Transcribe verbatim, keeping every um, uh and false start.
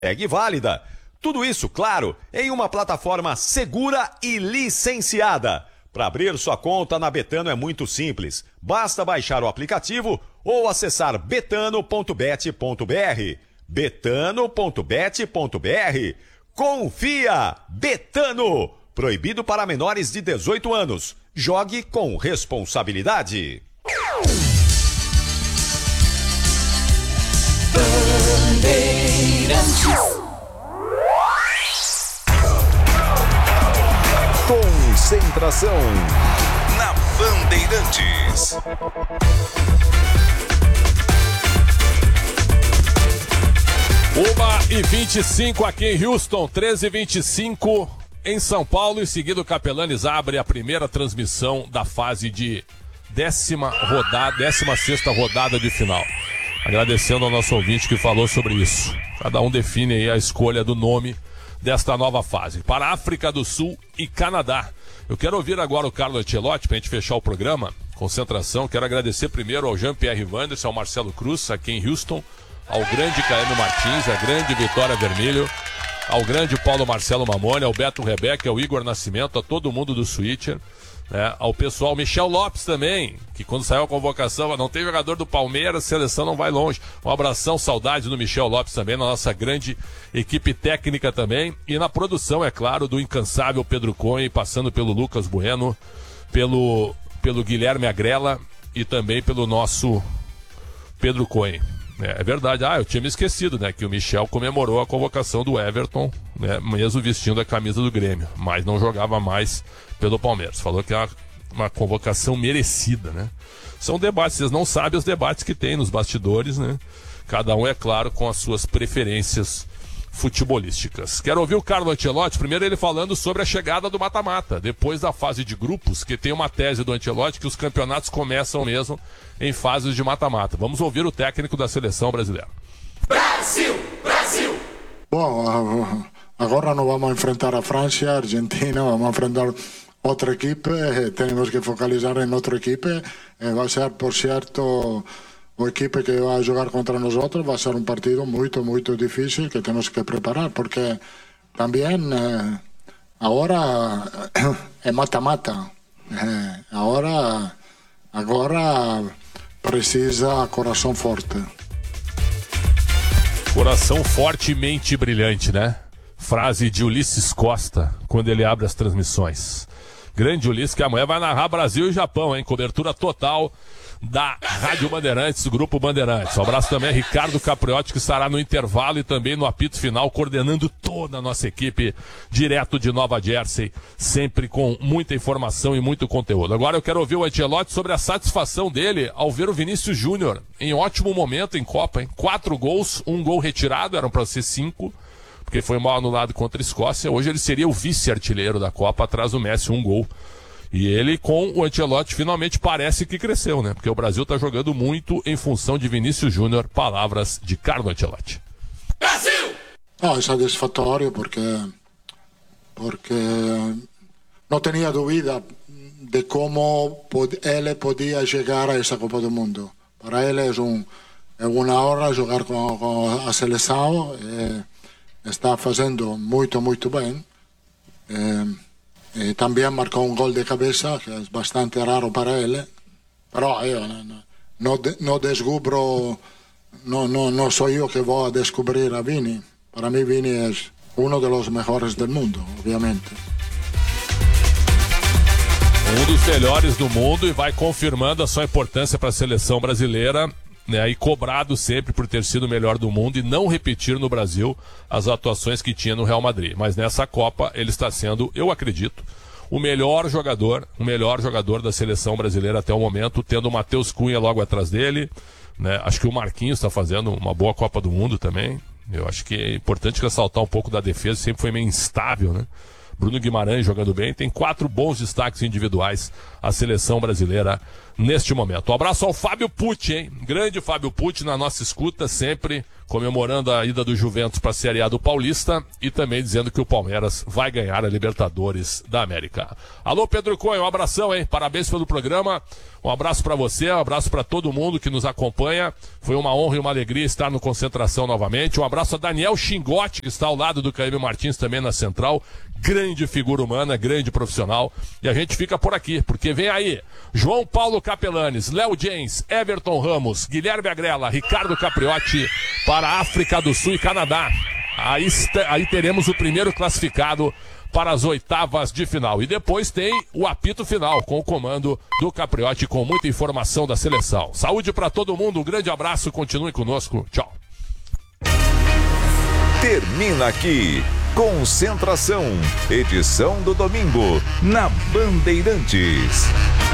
Segue válida. Tudo isso, claro, em uma plataforma segura e licenciada. Para abrir sua conta na Betano é muito simples. Basta baixar o aplicativo ou acessar betano ponto bet ponto br. betano ponto bet ponto br. Confia! Betano! Proibido para menores de dezoito anos. Jogue com responsabilidade. Bandeirantes. Concentração na Bandeirantes. uma e vinte e cinco aqui em Houston, treze e vinte e cinco em São Paulo. Em seguida, o Capelanes abre a primeira transmissão da fase de décima rodada, décima sexta rodada de final. Agradecendo ao nosso ouvinte que falou sobre isso. Cada um define aí a escolha do nome desta nova fase. Para a África do Sul e Canadá. Eu quero ouvir agora o Carlo Ancelotti para a gente fechar o programa. Concentração. Quero agradecer primeiro ao Jean-Pierre Wanderson, ao Marcelo Cruz, aqui em Houston, ao grande Caio Martins, a grande Vitória Vermelho, ao grande Paulo Marcelo Mamone, ao Beto Rebeca, ao Igor Nascimento, a todo mundo do Switcher, né, ao pessoal, Michel Lopes também, que quando saiu a convocação, não tem jogador do Palmeiras, a seleção não vai longe. Um abração, saudade do Michel Lopes também, na nossa grande equipe técnica também, e na produção, é claro, do incansável Pedro Cohen, passando pelo Lucas Bueno, pelo, pelo Guilherme Agrela e também pelo nosso Pedro Cohen. É verdade, ah, eu tinha me esquecido, né, que o Michel comemorou a convocação do Everton, né, mesmo vestindo a camisa do Grêmio, mas não jogava mais pelo Palmeiras. Falou que é uma, uma convocação merecida, né? São debates, vocês não sabem os debates que tem nos bastidores, né? Cada um, é claro, com as suas preferências futebolísticas. Quero ouvir o Carlo Ancelotti, primeiro ele falando sobre a chegada do mata-mata, depois da fase de grupos, que tem uma tese do Ancelotti que os campeonatos começam mesmo em fases de mata-mata. Vamos ouvir o técnico da seleção brasileira. Brasil! Brasil! Bom, agora não vamos enfrentar a França, a Argentina, vamos enfrentar outra equipe, temos que focalizar em outra equipe, vai ser, por certo, a equipe que vai jogar contra nós vai ser um partido muito, muito difícil que temos que preparar, porque também eh, agora é mata-mata, eh, agora, agora precisa coração forte. Coração forte e mente brilhante, né? Frase de Ulisses Costa, quando ele abre as transmissões. Grande Ulisses, que amanhã vai narrar Brasil e Japão, hein? Cobertura total da Rádio Bandeirantes, do Grupo Bandeirantes. Um abraço também a Ricardo Capriotti, que estará no intervalo e também no apito final, coordenando toda a nossa equipe, direto de Nova Jersey, sempre com muita informação e muito conteúdo. Agora eu quero ouvir o Ancelotti sobre a satisfação dele ao ver o Vinícius Júnior em ótimo momento em Copa, hein? Quatro gols, um gol retirado, eram para ser cinco, porque foi mal anulado contra a Escócia. Hoje ele seria o vice-artilheiro da Copa, atrás do Messi, um gol. E ele, com o Ancelotti, finalmente parece que cresceu, né? Porque o Brasil está jogando muito em função de Vinícius Júnior. Palavras de Carlo Ancelotti. Brasil! No, é satisfatório porque, porque não tinha dúvida de como ele podia chegar a essa Copa do Mundo. Para ele é, um, é uma honra jogar com, com a seleção. É, está fazendo muito, muito bem. É, E também marcou um gol de cabeça, que é bastante raro para ele. Però eu não, não, não descubro, não, não, não sou eu que vou descobrir a Vini. Para mim, Vini é um dos melhores do mundo, obviamente. Um dos melhores do mundo e vai confirmando a sua importância para a seleção brasileira, né, e cobrado sempre por ter sido o melhor do mundo e não repetir no Brasil as atuações que tinha no Real Madrid. Mas nessa Copa ele está sendo, eu acredito, o melhor jogador, o melhor jogador da seleção brasileira até o momento, tendo o Matheus Cunha logo atrás dele, né? Acho que o Marquinhos está fazendo uma boa Copa do Mundo também. Eu acho que é importante ressaltar um pouco da defesa, sempre foi meio instável, né? Bruno Guimarães jogando bem, tem quatro bons destaques individuais a seleção brasileira neste momento. Um abraço ao Fábio Pucci, hein? Grande Fábio Pucci na nossa escuta, sempre comemorando a ida do Juventus para a Série A do Paulista e também dizendo que o Palmeiras vai ganhar a Libertadores da América. Alô, Pedro Cunha, um abração, hein? Parabéns pelo programa. Um abraço para você, um abraço para todo mundo que nos acompanha. Foi uma honra e uma alegria estar no Concentração novamente. Um abraço a Daniel Xingotti, que está ao lado do Caíme Martins também na Central. Grande figura humana, grande profissional. E a gente fica por aqui, porque vem aí João Paulo Capelanes, Léo James, Everton Ramos, Guilherme Agrela, Ricardo Capriotti para a África do Sul e Canadá. Aí, aí teremos o primeiro classificado para as oitavas de final. E depois tem o apito final, com o comando do Capriotti, com muita informação da seleção. Saúde para todo mundo, um grande abraço, continue conosco. Tchau. Termina aqui Concentração, edição do domingo, na Bandeirantes.